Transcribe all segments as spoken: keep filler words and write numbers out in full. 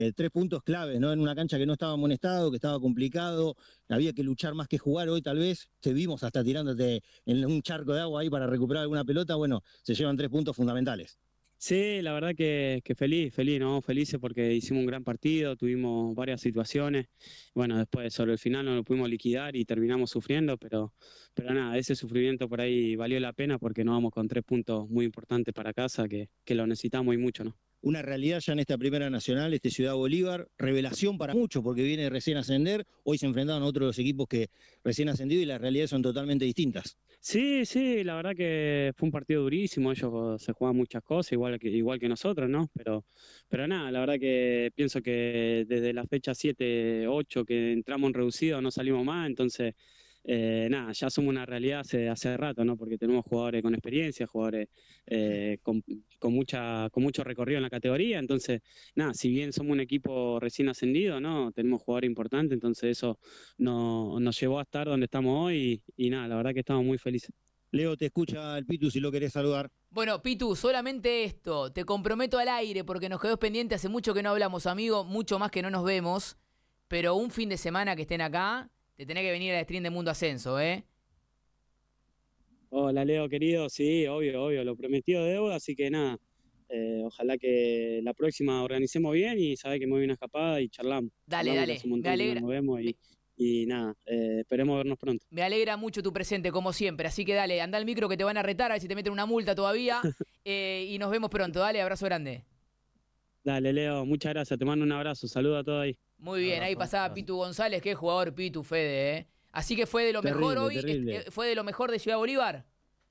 eh, tres puntos claves, ¿no? En una cancha que no estaba amonestado, que estaba complicado, había que luchar más que jugar hoy tal vez, te vimos hasta tirándote en un charco de agua ahí para recuperar alguna pelota, bueno, se llevan tres puntos fundamentales. Sí, la verdad que, que feliz, feliz, ¿no? Felices porque hicimos un gran partido, tuvimos varias situaciones. Bueno, después sobre el final no lo pudimos liquidar y terminamos sufriendo, pero, pero nada, ese sufrimiento por ahí valió la pena porque nos vamos con tres puntos muy importantes para casa que, que lo necesitamos y mucho, ¿no? Una realidad ya en esta primera nacional, este Ciudad Bolívar, revelación para muchos porque viene recién a ascender, hoy se enfrentaron a otros de los equipos que recién ascendido y las realidades son totalmente distintas. Sí, sí, la verdad que fue un partido durísimo, ellos se juegan muchas cosas, igual que, igual que nosotros, ¿no? Pero, pero nada, la verdad que pienso que desde la fecha siete, ocho que entramos en reducido no salimos más, entonces eh, nada, ya somos una realidad hace, hace rato, ¿no? Porque tenemos jugadores con experiencia, jugadores eh, con, con, mucha, con mucho recorrido en la categoría, entonces nada, si bien somos un equipo recién ascendido, ¿no? Tenemos jugadores importantes, entonces eso no, nos llevó a estar donde estamos hoy y, y nada, la verdad que estamos muy felices. Leo, te escucha el Pitu si lo querés saludar. Bueno, Pitu, solamente esto. Te comprometo al aire porque nos quedó pendiente hace mucho que no hablamos, amigo. Mucho más que no nos vemos. Pero un fin de semana que estén acá, te tenés que venir al stream de Mundo Ascenso, ¿eh? Hola Leo, querido, sí, obvio, obvio, lo prometido de deuda, así que nada, eh, ojalá que la próxima organicemos bien y sabés que me voy una escapada y charlamos. Dale, Charlamos que hace dale. un Me montón que no alegra. nos vemos Me, y, y nada, eh, esperemos vernos pronto. me alegra mucho tu presente, como siempre. Así que dale, anda al micro que te van a retar, a ver si te meten una multa todavía. Eh, y nos vemos pronto. Dale, abrazo grande. Dale Leo, muchas gracias, te mando un abrazo, saludo a todos ahí. Muy bien, ahí pasaba Pitu González, qué jugador Pitu, Fede, ¿eh? Así que fue de lo mejor Terrible, hoy, terrible. fue de lo mejor de Ciudad Bolívar.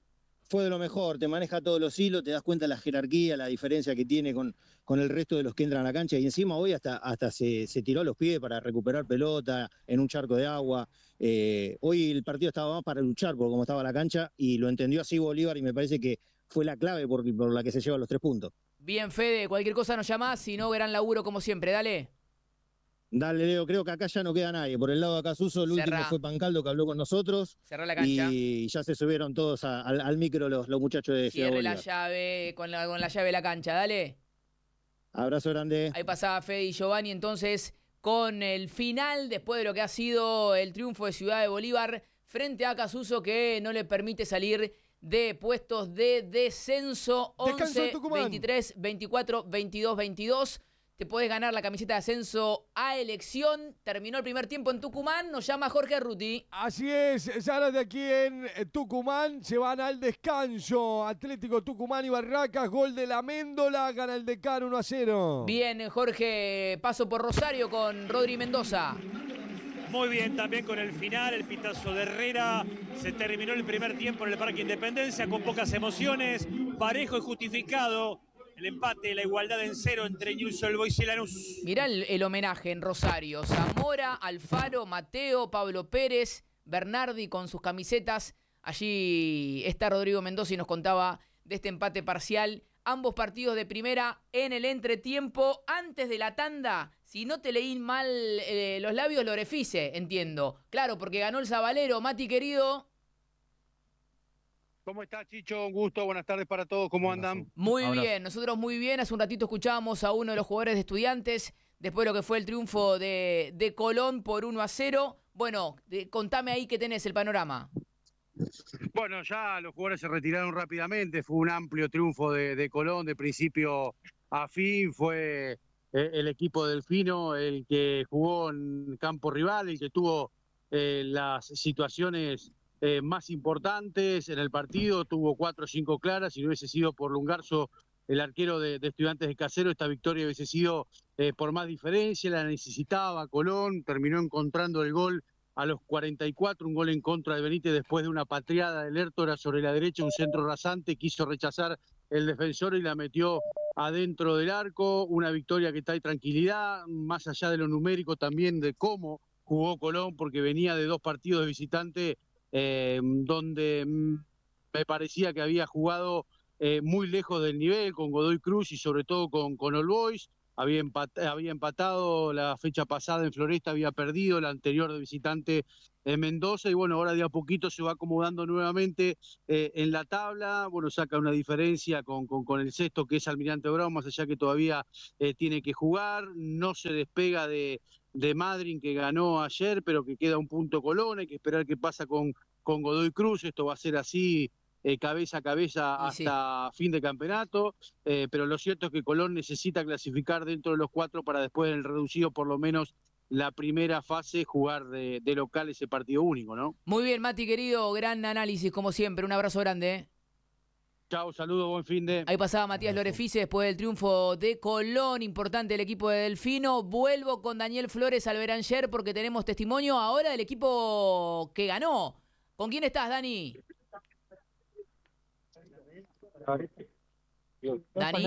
Fue de lo mejor, te maneja todos los hilos, te das cuenta de la jerarquía, la diferencia que tiene con, con el resto de los que entran a la cancha y encima hoy hasta, hasta se, se tiró a los pies para recuperar pelota en un charco de agua. Eh, hoy el partido estaba más para luchar por cómo estaba la cancha y lo entendió así Bolívar y me parece que fue la clave por, por la que se lleva los tres puntos. Bien, Fede, cualquier cosa nos llamás, si no, gran laburo como siempre, dale. Dale, Leo, creo que acá ya no queda nadie. Por el lado de acá Suso, el Cerrá. último fue Pancaldo que habló con nosotros Cerrá la cancha. y ya se subieron todos a, al, al micro los, los muchachos de Ciudad Cierre la Bolívar. llave con la, con la llave de la cancha, dale. Abrazo grande. Ahí pasaba Fede y Giovanni entonces con el final, después de lo que ha sido el triunfo de Ciudad de Bolívar frente a Casuso, que no le permite salir de puestos de descenso. once, veintitrés, veinticuatro, veintidós, veintidós. Te podés ganar la camiseta de ascenso a elección. Terminó el primer tiempo en Tucumán. Nos llama Jorge Ruti. Así es, ya de aquí en Tucumán se van al descanso. Atlético Tucumán y Barracas, gol de la Méndola, gana el Decano uno a cero. Bien, Jorge, paso por Rosario con Rodri Mendoza. Muy bien también con el final, el pitazo de Herrera. Se terminó el primer tiempo en el Parque Independencia con pocas emociones. Parejo y justificado. El empate, la igualdad en cero entre Newell's Old Boys y Lanús. Mirá el, el homenaje en Rosario. Zamora, Alfaro, Mateo, Pablo Pérez, Bernardi con sus camisetas. Allí está Rodrigo Mendoza y nos contaba de este empate parcial. Ambos partidos de primera en el entretiempo. Antes de la tanda, si no te leí mal eh, los labios, Lorefice, entiendo. Claro, porque ganó el Zabalero. Mati, querido. ¿Cómo está, Chicho? Un gusto, buenas tardes para todos, ¿cómo andan? Muy Abrazo. Bien, nosotros muy bien. Hace un ratito escuchábamos a uno de los jugadores de Estudiantes, después de lo que fue el triunfo de, de Colón por uno a cero. Bueno, de, contame ahí que tenés el panorama. Bueno, ya los jugadores se retiraron rápidamente, fue un amplio triunfo de, de Colón de principio a fin, fue el equipo delfino el que jugó en campo rival, el que tuvo eh, las situaciones Eh, más importantes en el partido, tuvo cuatro o cinco claras, si no hubiese sido por Lungarzo, el arquero de, de Estudiantes de Casero, esta victoria hubiese sido eh, por más diferencia, la necesitaba Colón, terminó encontrando el gol a los cuarenta y cuatro, un gol en contra de Benítez después de una patriada del Lertora sobre la derecha, un centro rasante, quiso rechazar el defensor y la metió adentro del arco, una victoria que trae tranquilidad, más allá de lo numérico también de cómo jugó Colón, porque venía de dos partidos de visitante Eh, donde me parecía que había jugado eh, muy lejos del nivel, con Godoy Cruz y sobre todo con, con All Boys. había, empat, había empatado la fecha pasada en Floresta, había perdido la anterior de visitante en Mendoza, y bueno, ahora de a poquito se va acomodando nuevamente eh, en la tabla. Bueno, saca una diferencia con, con, con el sexto, que es Almirante Brown, más allá que todavía eh, tiene que jugar, no se despega de, de Madryn, que ganó ayer, pero que queda un punto Colón, hay que esperar qué pasa con, con Godoy Cruz, esto va a ser así eh, cabeza a cabeza Y hasta fin de campeonato, eh, pero lo cierto es que Colón necesita clasificar dentro de los cuatro para después del reducido por lo menos la primera fase jugar de, de local ese partido único, ¿no? Muy bien, Mati, querido, gran análisis como siempre, un abrazo grande. ¿eh? Chao, saludos, buen fin de... Ahí pasaba Matías Lorefice después del triunfo de Colón, importante el equipo de Delfino. Vuelvo con Daniel Flores al Beranger porque tenemos testimonio ahora del equipo que ganó. ¿Con quién estás, Dani? Dani.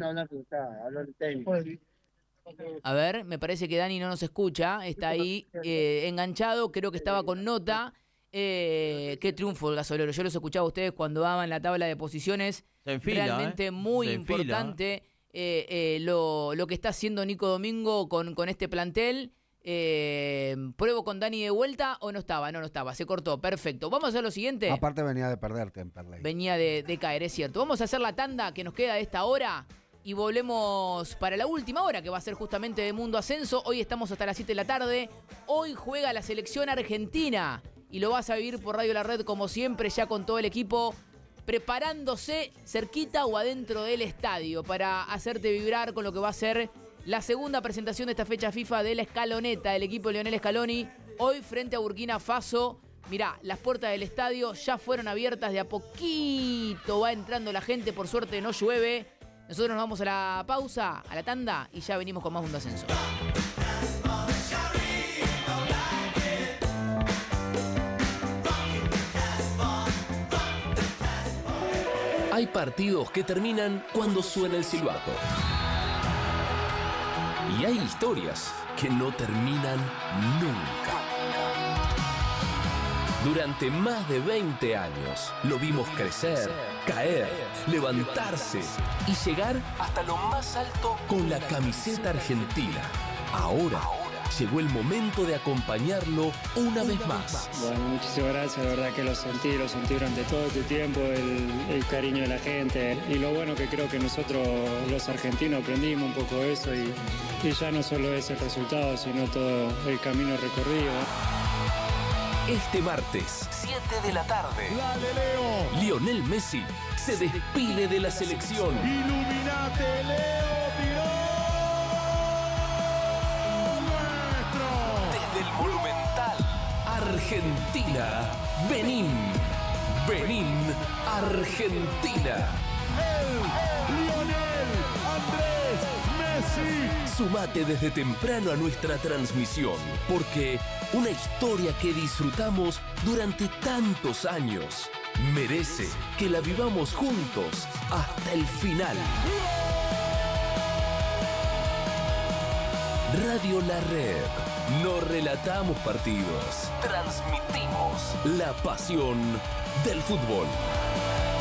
A ver, me parece que Dani no nos escucha, está ahí eh, enganchado, creo que estaba con nota. Eh, qué triunfo el Gasolero, yo los escuchaba a ustedes cuando daban la tabla de posiciones. Se enfila, realmente ¿eh? muy Se enfila. importante eh, eh, lo, lo que está haciendo Nico Domingo con, con este plantel. Eh, ¿Pruebo con Dani de vuelta o no estaba? No, no estaba, se cortó, perfecto. Vamos a hacer lo siguiente. Aparte venía de perder Temperley. Venía de, de caer, es cierto. Vamos a hacer la tanda que nos queda de esta hora y volvemos para la última hora, que va a ser justamente de Mundo Ascenso. Hoy estamos hasta las siete de la tarde. Hoy juega la selección argentina y lo vas a vivir por Radio La Red como siempre, ya con todo el equipo preparándose cerquita o adentro del estadio para hacerte vibrar con lo que va a ser la segunda presentación de esta fecha FIFA de la escaloneta del equipo Lionel Scaloni. Hoy frente a Burkina Faso. Mirá, las puertas del estadio ya fueron abiertas, de a poquito va entrando la gente, por suerte no llueve. Nosotros nos vamos a la pausa, a la tanda, y ya venimos con más Mundo Ascenso. Hay partidos que terminan cuando suena el silbato. Y hay historias que no terminan nunca. Durante más de veinte años lo vimos crecer, caer, levantarse y llegar hasta lo más alto con la camiseta argentina. Ahora llegó el momento de acompañarlo una vez más. Bueno, muchísimas gracias, la verdad que lo sentí, lo sentí durante todo este tiempo, el, el cariño de la gente y lo bueno que creo que nosotros los argentinos aprendimos un poco eso y, y ya no solo es el resultado, sino todo el camino recorrido. Este martes, siete de la tarde, ¡Dale, Leo! Lionel Messi se despide de la selección. ¡Iluminate, Leo! ¡Tiró! ¡Nuestro! Desde el Monumental, Argentina, Benín. Benín, Argentina. ¡El Lionel Andrés Messi! Sumate desde temprano a nuestra transmisión, porque una historia que disfrutamos durante tantos años merece que la vivamos juntos hasta el final. Radio La Red. No relatamos partidos, transmitimos la pasión del fútbol.